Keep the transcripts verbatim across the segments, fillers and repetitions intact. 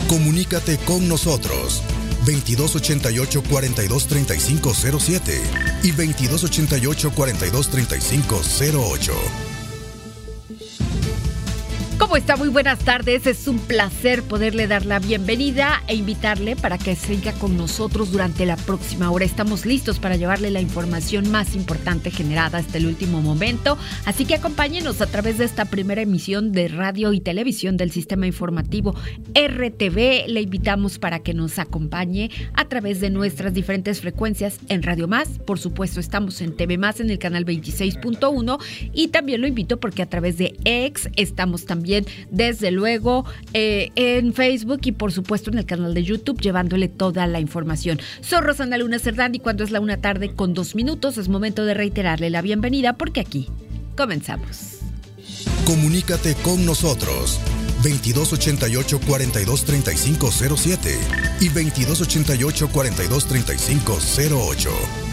Comunícate con nosotros. veintidós ochenta y ocho, cuarenta y dos, treinta y cinco cero siete y veintidós ochenta y ocho, cuarenta y dos, treinta y cinco cero ocho. ¿Cómo está? Muy buenas tardes. Es un placer poderle dar la bienvenida e invitarle para que siga con nosotros durante la próxima hora. Estamos listos para llevarle la información más importante generada hasta el último momento. Así que acompáñenos a través de esta primera emisión de radio y televisión del Sistema Informativo R T V. Le invitamos para que nos acompañe a través de nuestras diferentes frecuencias en Radio Más. Por supuesto, estamos en T V Más en el canal veintiséis punto uno y también lo invito porque a través de X estamos también desde luego eh, en Facebook y por supuesto en el canal de YouTube llevándole toda la información. Soy Rosana Luna Cerdán y cuando es la una tarde con dos minutos es momento de reiterarle la bienvenida porque aquí comenzamos. Comunícate con nosotros. veintidós ochenta y ocho, cuarenta y dos, treinta y cinco cero siete y veintidós ochenta y ocho, cuarenta y dos, treinta y cinco cero ocho.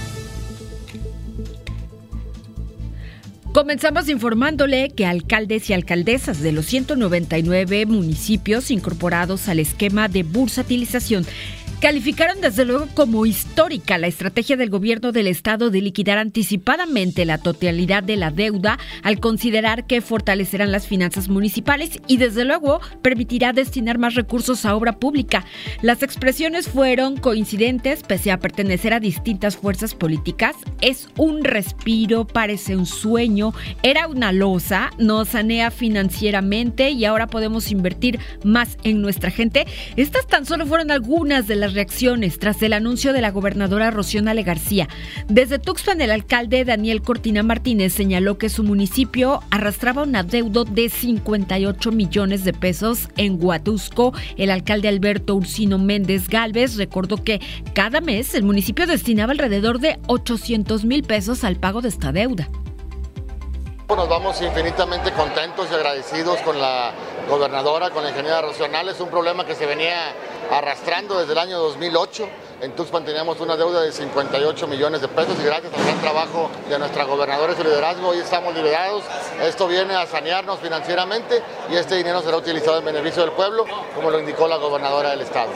Comenzamos informándole que alcaldes y alcaldesas de los ciento noventa y nueve municipios incorporados al esquema de bursatilización calificaron desde luego como histórica la estrategia del gobierno del estado de liquidar anticipadamente la totalidad de la deuda al considerar que fortalecerán las finanzas municipales y desde luego permitirá destinar más recursos a obra pública. Las expresiones fueron coincidentes pese a pertenecer a distintas fuerzas políticas. Es un respiro, parece un sueño, era una losa, nos sanea financieramente y ahora podemos invertir más en nuestra gente. Estas tan solo fueron algunas de las reacciones tras el anuncio de la gobernadora Rocío Nale García. Desde Tuxpan, el alcalde Daniel Cortina Martínez señaló que su municipio arrastraba un adeudo de cincuenta y ocho millones de pesos en Huatusco. El alcalde Alberto Ursino Méndez Gálvez recordó que cada mes el municipio destinaba alrededor de ochocientos mil pesos al pago de esta deuda. Nos vamos infinitamente contentos y agradecidos con la gobernadora, con la ingeniera Rocío Nale. Es un problema que se venía arrastrando desde el año dos mil ocho. En Tuxpan teníamos una deuda de cincuenta y ocho millones de pesos y gracias al gran trabajo de nuestra gobernadora y su liderazgo hoy estamos liberados. Esto viene a sanearnos financieramente y este dinero será utilizado en beneficio del pueblo, como lo indicó la gobernadora del estado.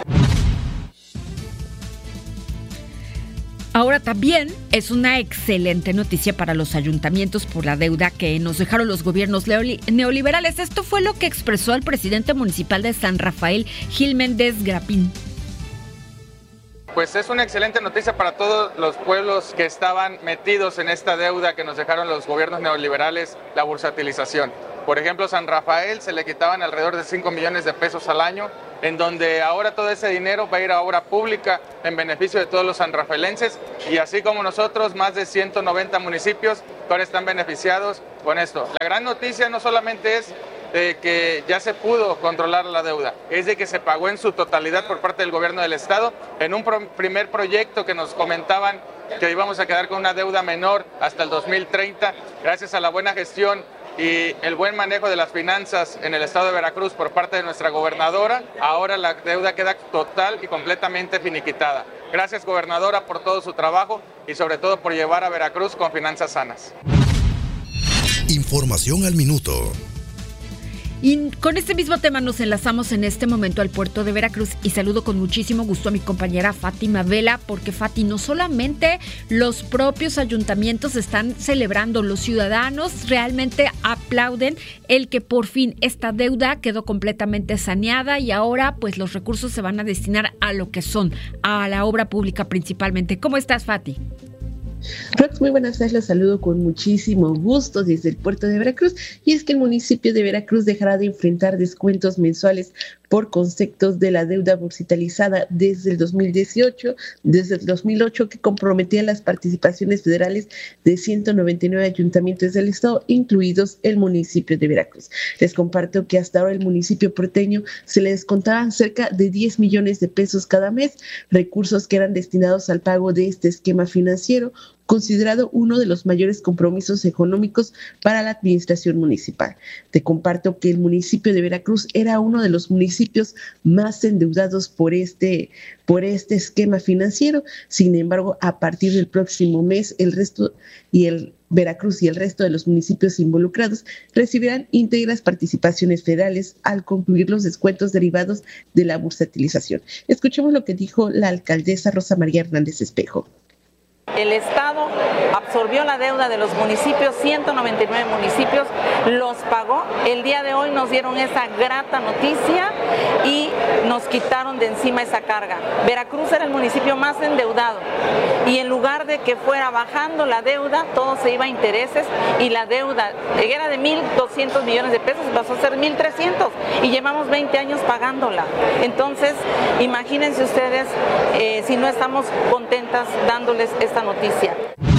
Ahora también es una excelente noticia para los ayuntamientos por la deuda que nos dejaron los gobiernos neoliberales. Esto fue lo que expresó el presidente municipal de San Rafael, Gil Méndez Grapín. Pues es una excelente noticia para todos los pueblos que estaban metidos en esta deuda que nos dejaron los gobiernos neoliberales, la bursatilización. Por ejemplo, San Rafael se le quitaban alrededor de cinco millones de pesos al año, en donde ahora todo ese dinero va a ir a obra pública en beneficio de todos los sanrafaelenses y así como nosotros, más de ciento noventa municipios que ahora están beneficiados con esto. La gran noticia no solamente es de que ya se pudo controlar la deuda, es de que se pagó en su totalidad por parte del gobierno del estado en un pro- primer proyecto que nos comentaban que íbamos a quedar con una deuda menor hasta el dos mil treinta, gracias a la buena gestión y el buen manejo de las finanzas en el estado de Veracruz por parte de nuestra gobernadora, ahora la deuda queda total y completamente finiquitada. Gracias, gobernadora, por todo su trabajo y sobre todo por llevar a Veracruz con finanzas sanas. Información al minuto. Y con este mismo tema nos enlazamos en este momento al puerto de Veracruz y saludo con muchísimo gusto a mi compañera Fátima Vela, porque Fati, no solamente los propios ayuntamientos están celebrando, los ciudadanos realmente aplauden el que por fin esta deuda quedó completamente saneada y ahora pues los recursos se van a destinar a lo que son, a la obra pública principalmente. ¿Cómo estás, Fati? Rox, muy buenas tardes, los saludo con muchísimo gusto desde el puerto de Veracruz, y es que el municipio de Veracruz dejará de enfrentar descuentos mensuales por conceptos de la deuda bursatilizada desde el dos mil dieciocho, desde el dos mil ocho, que comprometía las participaciones federales de ciento noventa y nueve ayuntamientos del estado, incluidos el municipio de Veracruz. Les comparto que hasta ahora el municipio porteño se le descontaban cerca de diez millones de pesos cada mes, recursos que eran destinados al pago de este esquema financiero, considerado uno de los mayores compromisos económicos para la administración municipal. Te comparto que el municipio de Veracruz era uno de los municipios más endeudados por este, por este esquema financiero. Sin embargo, a partir del próximo mes, el resto y el Veracruz y el resto de los municipios involucrados recibirán íntegras participaciones federales al concluir los descuentos derivados de la bursatilización. Escuchemos lo que dijo la alcaldesa Rosa María Hernández Espejo. El Estado absorbió la deuda de los municipios, ciento noventa y nueve municipios, los pagó. El día de hoy nos dieron esa grata noticia y nos quitaron de encima esa carga. Veracruz era el municipio más endeudado y en lugar de que fuera bajando la deuda, todo se iba a intereses y la deuda era de mil doscientos millones de pesos y pasó a ser mil trescientos y llevamos veinte años pagándola. Entonces, imagínense ustedes eh, si no estamos contentas dándoles esta noticia.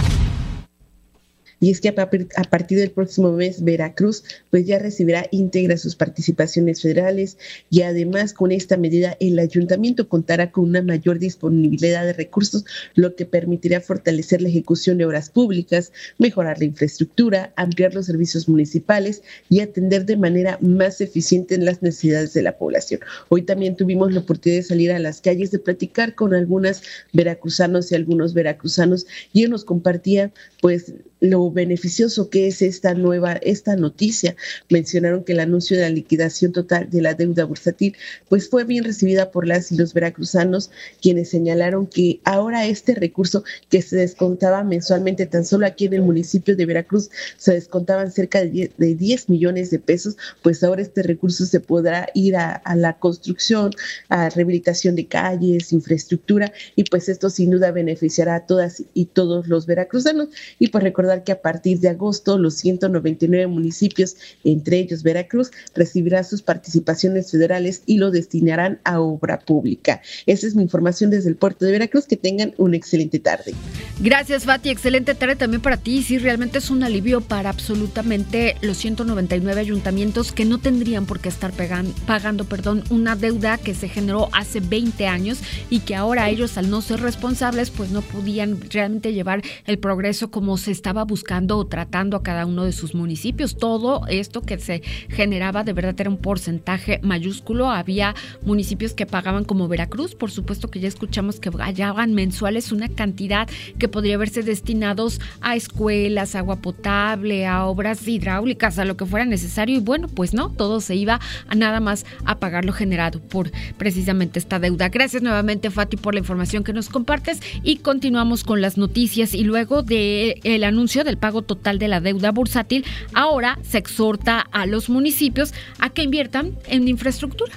Y es que a partir del próximo mes Veracruz pues ya recibirá íntegra sus participaciones federales y además con esta medida el ayuntamiento contará con una mayor disponibilidad de recursos, lo que permitirá fortalecer la ejecución de obras públicas, mejorar la infraestructura, ampliar los servicios municipales y atender de manera más eficiente en las necesidades de la población. Hoy también tuvimos la oportunidad de salir a las calles, de platicar con algunas veracruzanos y algunos veracruzanos y ellos nos compartían pues lo beneficioso que es esta nueva, esta noticia. Mencionaron que el anuncio de la liquidación total de la deuda bursátil pues fue bien recibida por las y los veracruzanos, quienes señalaron que ahora este recurso que se descontaba mensualmente tan solo aquí en el municipio de Veracruz, se descontaban cerca de diez millones de pesos, pues ahora este recurso se podrá ir a, a la construcción, a rehabilitación de calles, infraestructura, y pues esto sin duda beneficiará a todas y todos los veracruzanos. Y pues recordar que a partir de agosto los ciento noventa y nueve municipios, entre ellos Veracruz, recibirán sus participaciones federales y lo destinarán a obra pública. Esa es mi información desde el puerto de Veracruz. Que tengan una excelente tarde. Gracias, Fati. Excelente tarde también para ti. Sí, realmente es un alivio para absolutamente los ciento noventa y nueve ayuntamientos que no tendrían por qué estar pegan, pagando perdón, una deuda que se generó hace veinte años y que ahora ellos, al no ser responsables, pues no podían realmente llevar el progreso como se estaba buscando o tratando a cada uno de sus municipios. Todo esto que se generaba de verdad era un porcentaje mayúsculo. Había municipios que pagaban, como Veracruz, por supuesto que ya escuchamos que hallaban mensuales una cantidad que podría haberse destinados a escuelas, agua potable, a obras hidráulicas, a lo que fuera necesario, y bueno, pues no, todo se iba a nada más a pagar lo generado por precisamente esta deuda. Gracias nuevamente, Fati, por la información que nos compartes, y continuamos con las noticias. Y luego del anuncio del pago total de la deuda bursátil, ahora se exhorta a los municipios a que inviertan en infraestructura.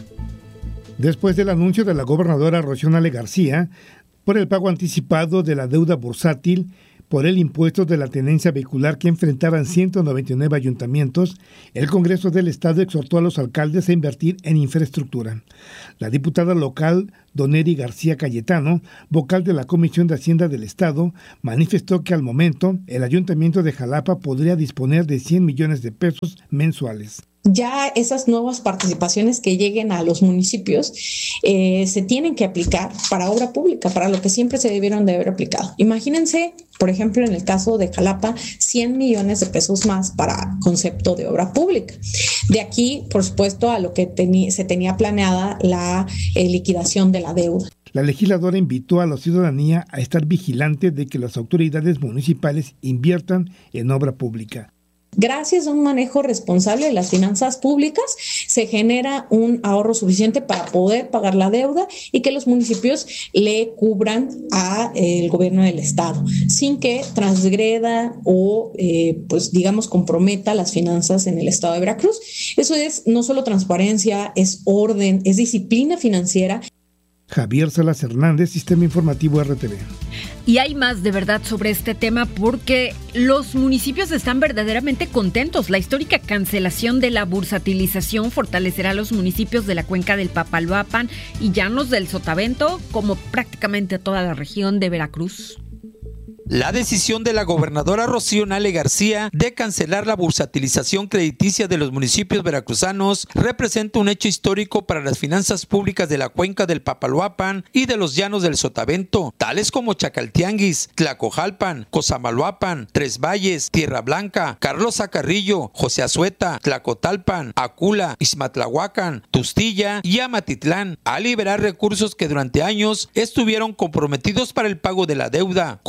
Después del anuncio de la gobernadora Rocío Nale García por el pago anticipado de la deuda bursátil por el impuesto de la tenencia vehicular que enfrentaban ciento noventa y nueve ayuntamientos, el Congreso del Estado exhortó a los alcaldes a invertir en infraestructura. La diputada local Doneri García Cayetano, vocal de la Comisión de Hacienda del Estado, manifestó que al momento el Ayuntamiento de Jalapa podría disponer de cien millones de pesos mensuales. Ya esas nuevas participaciones que lleguen a los municipios eh, se tienen que aplicar para obra pública, para lo que siempre se debieron de haber aplicado. Imagínense, por ejemplo, en el caso de Jalapa, cien millones de pesos más para concepto de obra pública. De aquí, por supuesto, a lo que teni- se tenía planeada la eh, liquidación de la deuda. La legisladora invitó a la ciudadanía a estar vigilante de que las autoridades municipales inviertan en obra pública. Gracias a un manejo responsable de las finanzas públicas, se genera un ahorro suficiente para poder pagar la deuda y que los municipios le cubran al gobierno del estado, sin que transgreda o, eh, pues digamos, comprometa las finanzas en el estado de Veracruz. Eso es no solo transparencia, es orden, es disciplina financiera. Javier Salas Hernández, Sistema Informativo R T V. Y hay más de verdad sobre este tema porque los municipios están verdaderamente contentos. La histórica cancelación de la bursatilización fortalecerá a los municipios de la cuenca del Papaloapan y Llanos del Sotavento, como prácticamente toda la región de Veracruz. La decisión de la gobernadora Rocío Nale García de cancelar la bursatilización crediticia de los municipios veracruzanos representa un hecho histórico para las finanzas públicas de la cuenca del Papaloapan y de los Llanos del Sotavento, tales como Chacaltianguis, Tlacojalpan, Cosamaloapan, Tres Valles, Tierra Blanca, Carlos Zacarrillo, José Azueta, Tlacotalpan, Acula, Ixmatlahuacan, Tustilla y Amatitlán, a liberar recursos que durante años estuvieron comprometidos para el pago de la deuda. Contarán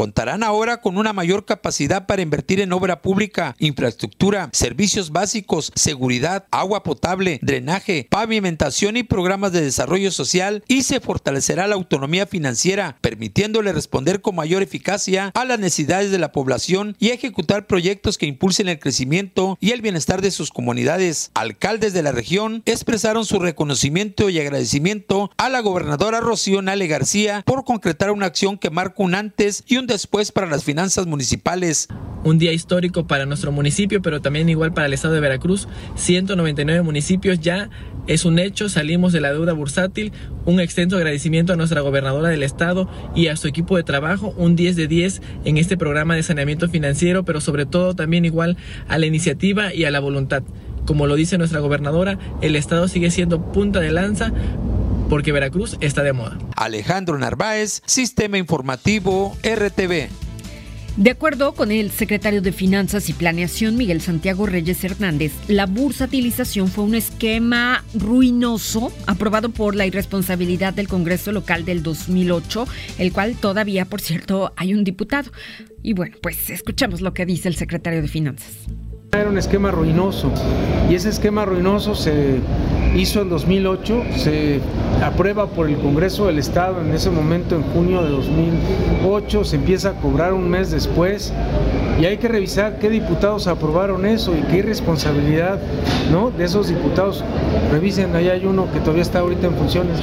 ahora con una mayor capacidad para invertir en obra pública, infraestructura, servicios básicos, seguridad, agua potable, drenaje, pavimentación y programas de desarrollo social, y se fortalecerá la autonomía financiera, permitiéndole responder con mayor eficacia a las necesidades de la población y ejecutar proyectos que impulsen el crecimiento y el bienestar de sus comunidades. Alcaldes de la región expresaron su reconocimiento y agradecimiento a la gobernadora Rocío Nale García por concretar una acción que marca un antes y un después para las finanzas municipales. Un día histórico para nuestro municipio, pero también igual para el estado de Veracruz. ciento noventa y nueve municipios ya es un hecho, salimos de la deuda bursátil. Un extenso agradecimiento a nuestra gobernadora del estado y a su equipo de trabajo, un diez de diez en este programa de saneamiento financiero, pero sobre todo también igual a la iniciativa y a la voluntad. Como lo dice nuestra gobernadora, el estado sigue siendo punta de lanza porque Veracruz está de moda. Alejandro Narváez, Sistema Informativo R T V. De acuerdo con el secretario de Finanzas y Planeación, Miguel Santiago Reyes Hernández, la bursatilización fue un esquema ruinoso aprobado por la irresponsabilidad del Congreso local del dos mil ocho, el cual todavía, por cierto, hay un diputado. Y bueno, pues escuchamos lo que dice el secretario de Finanzas. Era un esquema ruinoso y ese esquema ruinoso se hizo en dos mil ocho, se aprueba por el Congreso del Estado en ese momento, en junio de dos mil ocho, se empieza a cobrar un mes después y hay que revisar qué diputados aprobaron eso y qué irresponsabilidad, ¿no?, de esos diputados. Revisen, ahí hay uno que todavía está ahorita en funciones.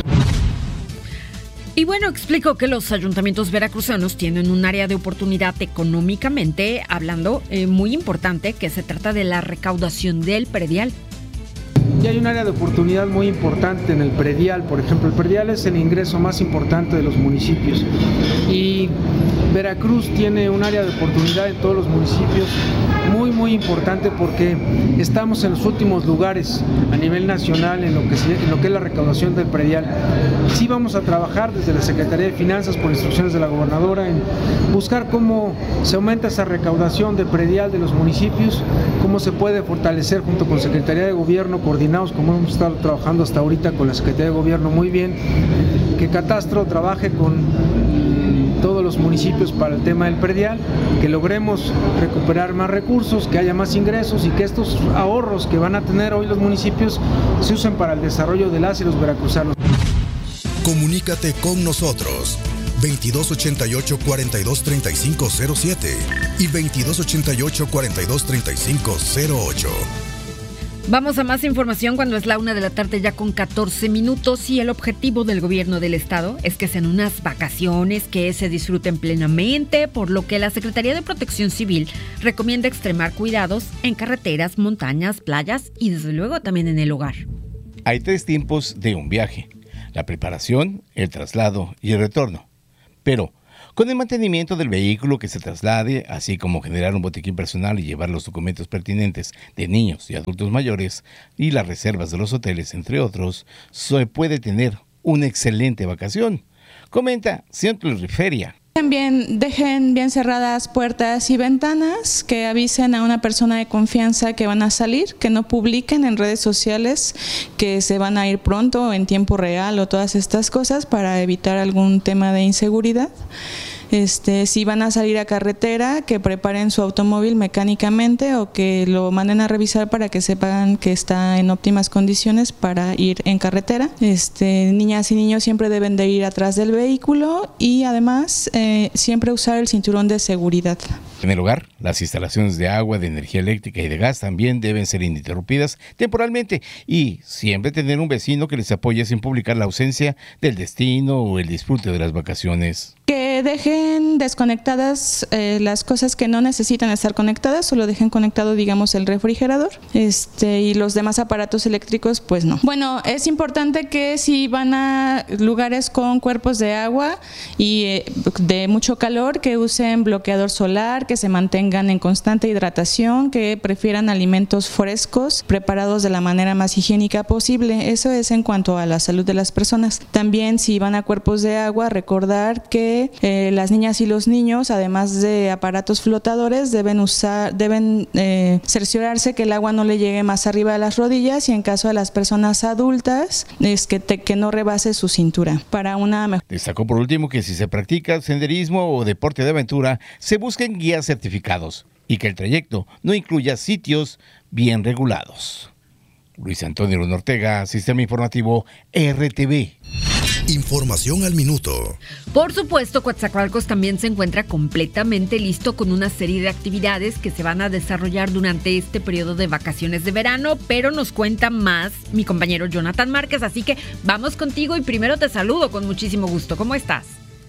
Y bueno, explico que los ayuntamientos veracruzanos tienen un área de oportunidad económicamente hablando eh, muy importante, que se trata de la recaudación del predial. Y hay un área de oportunidad muy importante en el predial. Por ejemplo, el predial es el ingreso más importante de los municipios y Veracruz tiene un área de oportunidad en todos los municipios muy muy importante porque estamos en los últimos lugares a nivel nacional en lo que, se, en lo que es la recaudación del predial. Sí vamos a trabajar desde la Secretaría de Finanzas por instrucciones de la gobernadora en buscar cómo se aumenta esa recaudación del predial de los municipios, cómo se puede fortalecer junto con Secretaría de Gobierno, coordinados como hemos estado trabajando hasta ahorita con la Secretaría de Gobierno muy bien, que Catastro trabaje con todos los municipios para el tema del predial, que logremos recuperar más recursos, que haya más ingresos y que estos ahorros que van a tener hoy los municipios se usen para el desarrollo de las y los veracruzanos. Comunícate con nosotros veintidós ochenta y ocho, cuarenta y dos, treinta y cinco cero siete y veintidós ochenta y ocho, cuarenta y dos, treinta y cinco cero ocho. Vamos a más información cuando es la una de la tarde ya con catorce minutos y el objetivo del gobierno del estado es que sean unas vacaciones que se disfruten plenamente, por lo que la Secretaría de Protección Civil recomienda extremar cuidados en carreteras, montañas, playas y desde luego también en el hogar. Hay tres tiempos de un viaje: la preparación, el traslado y el retorno. Pero con el mantenimiento del vehículo que se traslade, así como generar un botiquín personal y llevar los documentos pertinentes de niños y adultos mayores y las reservas de los hoteles, entre otros, se puede tener una excelente vacación, comenta Centro Riferia. También dejen bien cerradas puertas y ventanas, que avisen a una persona de confianza que van a salir, que no publiquen en redes sociales que se van a ir pronto en tiempo real o todas estas cosas para evitar algún tema de inseguridad. Este, si van a salir a carretera, que preparen su automóvil mecánicamente o que lo manden a revisar para que sepan que está en óptimas condiciones para ir en carretera. Este, niñas y niños siempre deben de ir atrás del vehículo y además eh, siempre usar el cinturón de seguridad. En el hogar, las instalaciones de agua, de energía eléctrica y de gas también deben ser ininterrumpidas temporalmente y siempre tener un vecino que les apoye sin publicar la ausencia del destino o el disfrute de las vacaciones. Que dejen desconectadas eh, las cosas que no necesitan estar conectadas, solo dejen conectado, digamos, el refrigerador, este, y los demás aparatos eléctricos, pues no. Bueno, es importante que si van a lugares con cuerpos de agua y eh, de mucho calor, que usen bloqueador solar, que se mantengan en constante hidratación, que prefieran alimentos frescos, preparados de la manera más higiénica posible. Eso es en cuanto a la salud de las personas. También si van a cuerpos de agua, recordar que Eh, eh, las niñas y los niños, además de aparatos flotadores, deben usar, deben eh, cerciorarse que el agua no le llegue más arriba de las rodillas, y en caso de las personas adultas, es que, te, que no rebase su cintura. Para una mejor... Destacó por último que si se practica senderismo o deporte de aventura, se busquen guías certificados y que el trayecto no incluya sitios bien regulados. Luis Antonio Luna Ortega, Sistema Informativo R T V. Información al minuto. Por supuesto, Coatzacoalcos también se encuentra completamente listo con una serie de actividades que se van a desarrollar durante este periodo de vacaciones de verano, pero nos cuenta más mi compañero Jonathan Márquez, así que vamos contigo y primero te saludo con muchísimo gusto. ¿Cómo estás?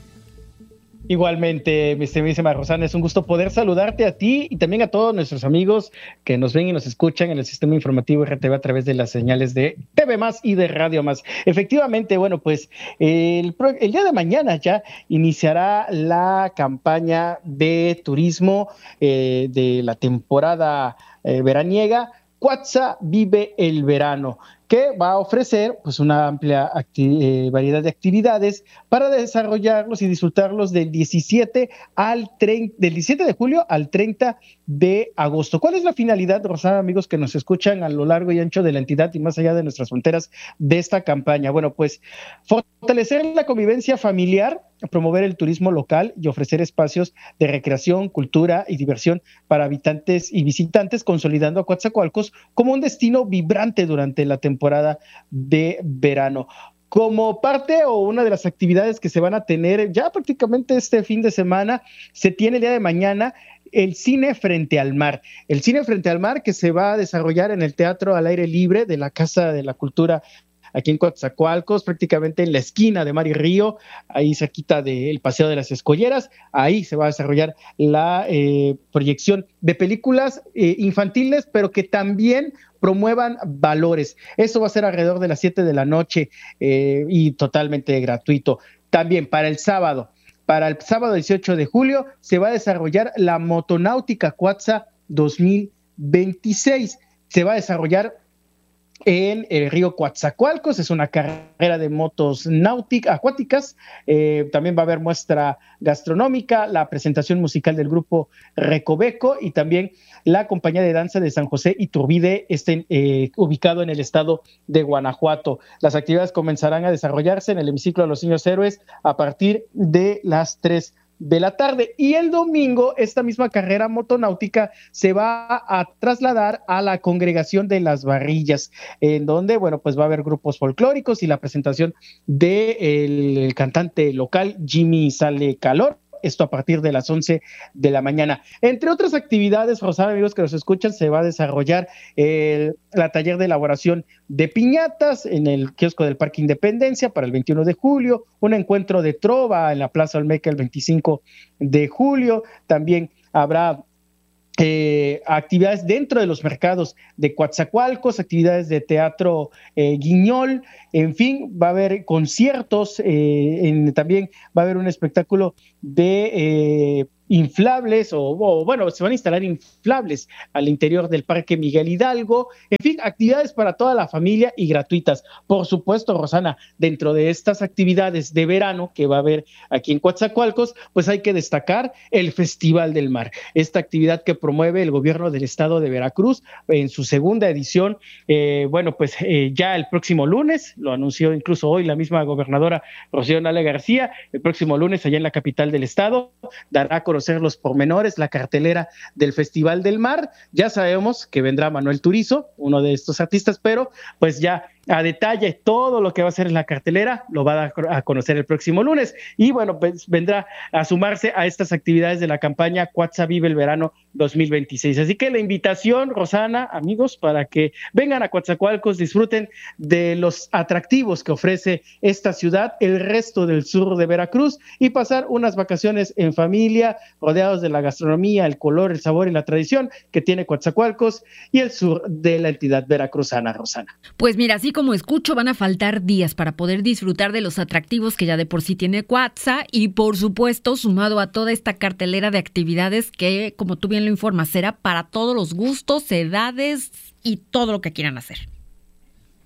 Igualmente, mi estimadísima Rosana, es un gusto poder saludarte a ti y también a todos nuestros amigos que nos ven y nos escuchan en el Sistema Informativo R T V a través de las señales de T V Más y de Radio Más. Efectivamente, bueno, pues el, el día de mañana ya iniciará la campaña de turismo eh, de la temporada eh, veraniega. Cuatza Vive el Verano, que va a ofrecer pues una amplia acti- eh, variedad de actividades para desarrollarlos y disfrutarlos del diecisiete al treinta, del diecisiete de julio al treinta de agosto. ¿Cuál es la finalidad, Rosana, amigos que nos escuchan a lo largo y ancho de la entidad y más allá de nuestras fronteras de esta campaña? Bueno, pues fortalecer la convivencia familiar, promover el turismo local y ofrecer espacios de recreación, cultura y diversión para habitantes y visitantes, consolidando a Coatzacoalcos como un destino vibrante durante la temporada de verano. Como parte o una de las actividades que se van a tener ya prácticamente este fin de semana, se tiene el día de mañana el Cine Frente al Mar. El Cine Frente al Mar que se va a desarrollar en el Teatro al Aire Libre de la Casa de la Cultura aquí en Coatzacoalcos, prácticamente en la esquina de Mar y Río, ahí cerquita del Paseo de las Escolleras. Ahí se va a desarrollar la eh, proyección de películas eh, infantiles, pero que también promuevan valores. Eso va a ser alrededor de las siete de la noche eh, y totalmente gratuito. También para el sábado, para el sábado dieciocho de julio, se va a desarrollar la Motonáutica Cuatza dos mil veintiséis. Se va a desarrollar en el río Coatzacoalcos, es una carrera de motos náuticas, acuáticas, eh, también va a haber muestra gastronómica, la presentación musical del grupo Recoveco y también la compañía de danza de San José Iturbide, este, eh, ubicado en el estado de Guanajuato. Las actividades comenzarán a desarrollarse en el hemiciclo de los Niños Héroes a partir de las tres de la tarde, y el domingo esta misma carrera motonáutica se va a trasladar a la Congregación de las Barrillas, en donde, bueno, pues va a haber grupos folclóricos y la presentación del cantante local Jimmy Sale Calor. Esto a partir de las once de la mañana. Entre otras actividades, Rosana, amigos que nos escuchan, se va a desarrollar el la taller de elaboración de piñatas en el kiosco del Parque Independencia para el veintiuno de julio, un encuentro de trova en la Plaza Olmeca el veinticinco de julio, también habrá Eh, actividades dentro de los mercados de Coatzacoalcos, actividades de teatro eh, Guiñol, en fin, va a haber conciertos, eh, en, también va a haber un espectáculo de eh, inflables, o, o bueno, se van a instalar inflables al interior del Parque Miguel Hidalgo, en fin, actividades para toda la familia y gratuitas. Por supuesto, Rosana, dentro de estas actividades de verano que va a haber aquí en Coatzacoalcos, pues hay que destacar el Festival del Mar, esta actividad que promueve el gobierno del estado de Veracruz en su segunda edición. Eh, bueno, pues eh, ya el próximo lunes, lo anunció incluso hoy la misma gobernadora Rocío Nale García, el próximo lunes allá en la capital del estado, dará a conocer los pormenores, la cartelera del Festival del Mar. Ya sabemos que vendrá Manuel Turizo, uno de estos artistas, pero pues ya a detalle todo lo que va a ser en la cartelera lo va a dar a conocer el próximo lunes, y bueno, pues vendrá a sumarse a estas actividades de la campaña Cuatza Vive el Verano dos mil veintiséis. Así que la invitación, Rosana, amigos, para que vengan a Coatzacoalcos, disfruten de los atractivos que ofrece esta ciudad, el resto del sur de Veracruz, y pasar unas vacaciones en familia, rodeados de la gastronomía, el color, el sabor y la tradición que tiene Coatzacoalcos y el sur de la entidad veracruzana, Rosana. Pues mira, así como escucho, van a faltar días para poder disfrutar de los atractivos que ya de por sí tiene Cuatza, y por supuesto sumado a toda esta cartelera de actividades que, como tú bien lo informas, será para todos los gustos, edades y todo lo que quieran hacer.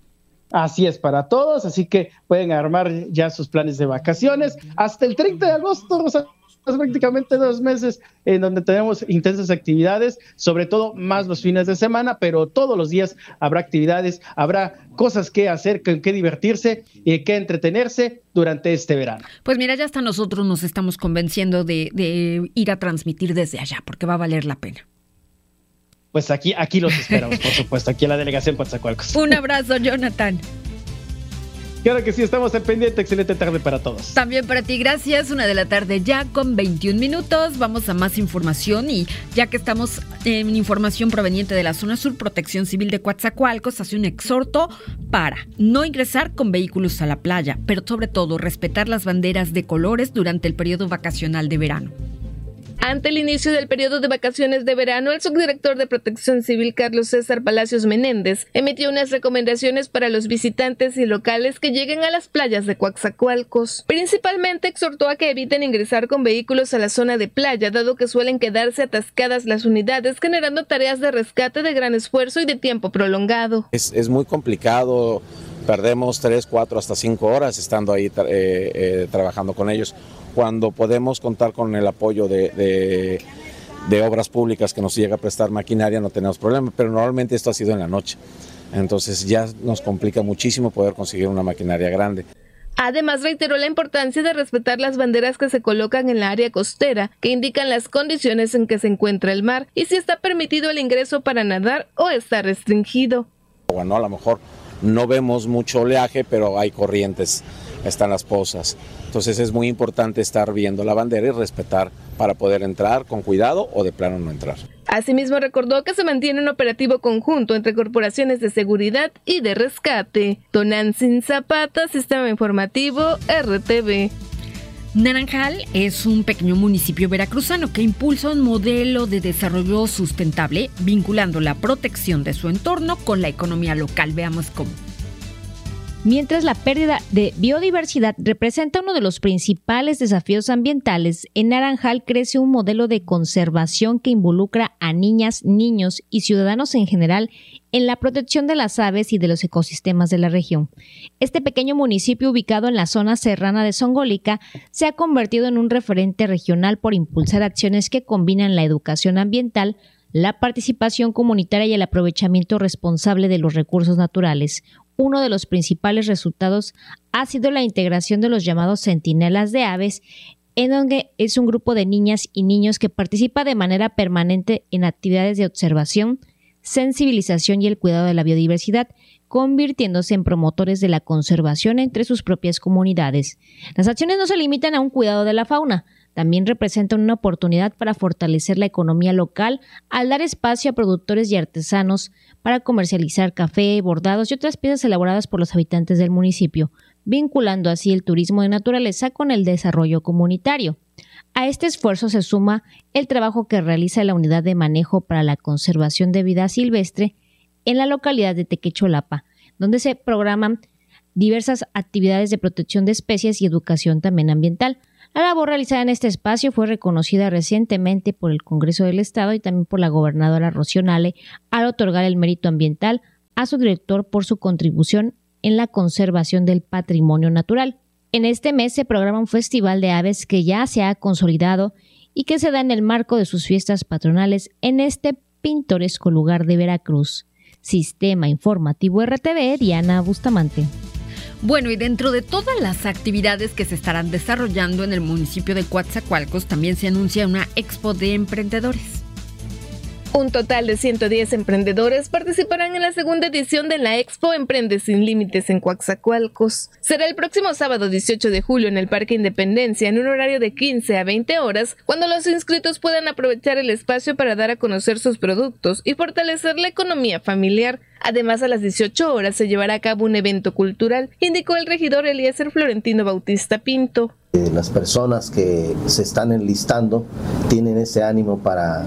Así es para todos, así que pueden armar ya sus planes de vacaciones hasta el treinta de agosto, o sea, prácticamente dos meses en donde tenemos intensas actividades, sobre todo más los fines de semana, pero todos los días habrá actividades, habrá cosas que hacer, que, que divertirse y que entretenerse durante este verano. Pues mira, ya hasta nosotros nos estamos convenciendo de, de ir a transmitir desde allá, porque va a valer la pena. Pues aquí, aquí los esperamos, por supuesto, aquí en la delegación Coatzacoalcos. Un abrazo, Jonathan. Claro que sí, estamos al pendiente. Excelente tarde para todos. También para ti, gracias. Una de la tarde ya con veintiún minutos. Vamos a más información y ya que estamos en información proveniente de la zona sur, Protección Civil de Coatzacoalcos hace un exhorto para no ingresar con vehículos a la playa, pero sobre todo respetar las banderas de colores durante el periodo vacacional de verano. Ante el inicio del periodo de vacaciones de verano, el subdirector de Protección Civil, Carlos César Palacios Menéndez, emitió unas recomendaciones para los visitantes y locales que lleguen a las playas de Coatzacoalcos. Principalmente exhortó a que eviten ingresar con vehículos a la zona de playa, dado que suelen quedarse atascadas las unidades, generando tareas de rescate de gran esfuerzo y de tiempo prolongado. Es, es muy complicado, perdemos tres, cuatro, hasta cinco horas estando ahí tra- eh, eh, trabajando con ellos. Cuando podemos contar con el apoyo de, de, de obras públicas que nos llega a prestar maquinaria, no tenemos problema, pero normalmente esto ha sido en la noche, entonces ya nos complica muchísimo poder conseguir una maquinaria grande. Además, reiteró la importancia de respetar las banderas que se colocan en la área costera, que indican las condiciones en que se encuentra el mar y si está permitido el ingreso para nadar o está restringido. Bueno, a lo mejor no vemos mucho oleaje, pero hay corrientes, están las pozas. Entonces es muy importante estar viendo la bandera y respetar para poder entrar con cuidado o de plano no entrar. Asimismo, recordó que se mantiene un operativo conjunto entre corporaciones de seguridad y de rescate. Tonantzin Zapata, Sistema Informativo, R T V. Naranjal es un pequeño municipio veracruzano que impulsa un modelo de desarrollo sustentable vinculando la protección de su entorno con la economía local. Veamos cómo. Mientras la pérdida de biodiversidad representa uno de los principales desafíos ambientales, en Naranjal crece un modelo de conservación que involucra a niñas, niños y ciudadanos en general en la protección de las aves y de los ecosistemas de la región. Este pequeño municipio ubicado en la zona serrana de Zongolica se ha convertido en un referente regional por impulsar acciones que combinan la educación ambiental, la participación comunitaria y el aprovechamiento responsable de los recursos naturales. Uno de los principales resultados ha sido la integración de los llamados centinelas de aves, en donde es un grupo de niñas y niños que participa de manera permanente en actividades de observación, sensibilización y el cuidado de la biodiversidad, convirtiéndose en promotores de la conservación entre sus propias comunidades. Las acciones no se limitan a un cuidado de la fauna, también representan una oportunidad para fortalecer la economía local al dar espacio a productores y artesanos para comercializar café, bordados y otras piezas elaboradas por los habitantes del municipio, vinculando así el turismo de naturaleza con el desarrollo comunitario. A este esfuerzo se suma el trabajo que realiza la Unidad de Manejo para la Conservación de Vida Silvestre en la localidad de Tequecholapa, donde se programan diversas actividades de protección de especies y educación también ambiental. La labor realizada en este espacio fue reconocida recientemente por el Congreso del Estado y también por la gobernadora Rocío Nale al otorgar el mérito ambiental a su director por su contribución en la conservación del patrimonio natural. En este mes se programa un festival de aves que ya se ha consolidado y que se da en el marco de sus fiestas patronales en este pintoresco lugar de Veracruz. Sistema Informativo R T V, Diana Bustamante. Bueno, y dentro de todas las actividades que se estarán desarrollando en el municipio de Coatzacoalcos, también se anuncia una expo de emprendedores. Un total de ciento diez emprendedores participarán en la segunda edición de la Expo Emprende Sin Límites en Coatzacoalcos. Será el próximo sábado dieciocho de julio en el Parque Independencia en un horario de quince a veinte horas, cuando los inscritos puedan aprovechar el espacio para dar a conocer sus productos y fortalecer la economía familiar. Además, a las dieciocho horas se llevará a cabo un evento cultural, indicó el regidor Eliezer Florentino Bautista Pinto. Las personas que se están enlistando tienen ese ánimo para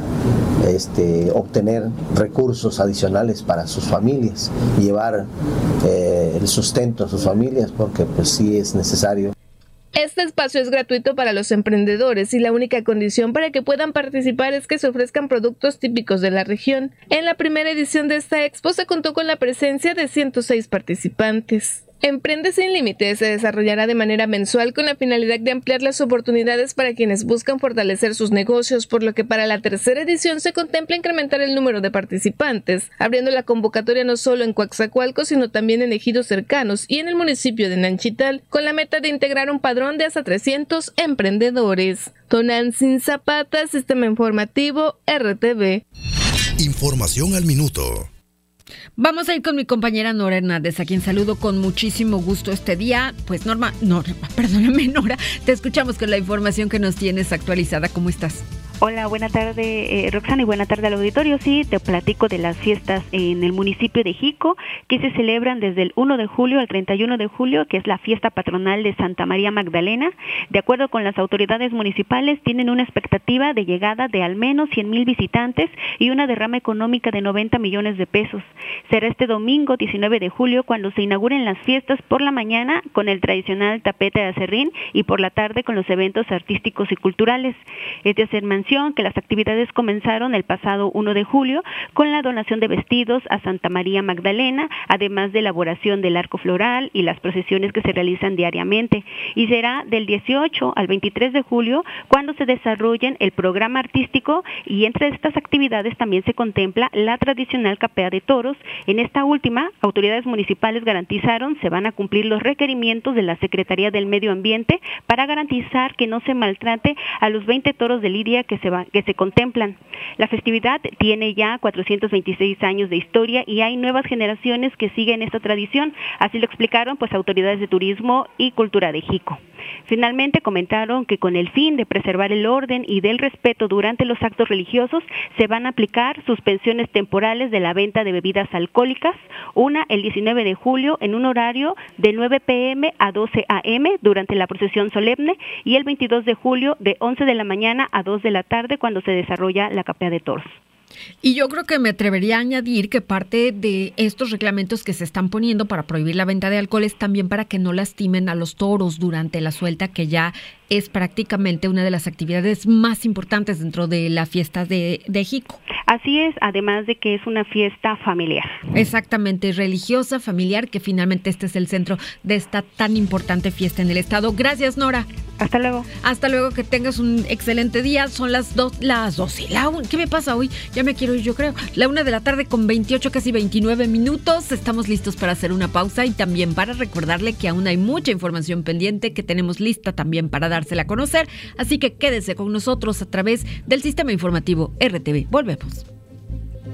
este, obtener recursos adicionales para sus familias y llevar eh, el sustento a sus familias, porque pues sí es necesario. Este espacio es gratuito para los emprendedores y la única condición para que puedan participar es que se ofrezcan productos típicos de la región. En la primera edición de esta expo se contó con la presencia de ciento seis participantes. Emprende Sin Límites se desarrollará de manera mensual con la finalidad de ampliar las oportunidades para quienes buscan fortalecer sus negocios, por lo que para la tercera edición se contempla incrementar el número de participantes, abriendo la convocatoria no solo en Coatzacoalcos, sino también en ejidos cercanos y en el municipio de Nanchital, con la meta de integrar un padrón de hasta trescientos emprendedores. Tonantzin Zapata, Sistema Informativo, R T V. Información al minuto. Vamos a ir con mi compañera Nora Hernández, a quien saludo con muchísimo gusto este día. Pues Norma, Norma, perdóname Nora, te escuchamos con la información que nos tienes actualizada. ¿Cómo estás? Hola, buena tarde eh, Roxana y buena tarde al auditorio. Sí, te platico de las fiestas en el municipio de Jico, que se celebran desde el primero de julio al treinta y uno de julio, que es la fiesta patronal de Santa María Magdalena. De acuerdo con las autoridades municipales, tienen una expectativa de llegada de al menos cien mil visitantes y una derrama económica de noventa millones de pesos. Será este domingo diecinueve de julio cuando se inauguren las fiestas por la mañana con el tradicional tapete de aserrín y por la tarde con los eventos artísticos y culturales. Es de hacer mención que las actividades comenzaron el pasado primero de julio con la donación de vestidos a Santa María Magdalena, además de elaboración del arco floral y las procesiones que se realizan diariamente, y será del dieciocho al veintitrés de julio cuando se desarrollen el programa artístico, y entre estas actividades también se contempla la tradicional capea de toros. En esta última, autoridades municipales garantizaron se van a cumplir los requerimientos de la Secretaría del Medio Ambiente para garantizar que no se maltrate a los veinte toros de lidia que se va, que se contemplan. La festividad tiene ya cuatrocientos veintiséis años de historia y hay nuevas generaciones que siguen esta tradición, así lo explicaron pues autoridades de turismo y cultura de Jico. Finalmente comentaron que con el fin de preservar el orden y del respeto durante los actos religiosos se van a aplicar suspensiones temporales de la venta de bebidas alcohólicas, una el diecinueve de julio en un horario de nueve pe eme a doce a eme durante la procesión solemne y el veintidós de julio de once de la mañana a dos de la tarde cuando se desarrolla la capea de toros. Y yo creo que me atrevería a añadir que parte de estos reglamentos que se están poniendo para prohibir la venta de alcohol es también para que no lastimen a los toros durante la suelta, que ya es prácticamente una de las actividades más importantes dentro de la fiesta de, de Jico. Así es, además de que es una fiesta familiar. Exactamente, religiosa, familiar, que finalmente este es el centro de esta tan importante fiesta en el estado. Gracias, Nora. Hasta luego. Hasta luego, que tengas un excelente día. Son las dos, las doce. La un, ¿qué me pasa hoy? Ya me quiero ir, yo creo. La una de la tarde con veintiocho, casi veintinueve minutos. Estamos listos para hacer una pausa y también para recordarle que aún hay mucha información pendiente que tenemos lista también para dársela a conocer. Así que quédese con nosotros a través del Sistema Informativo R T V. Volvemos.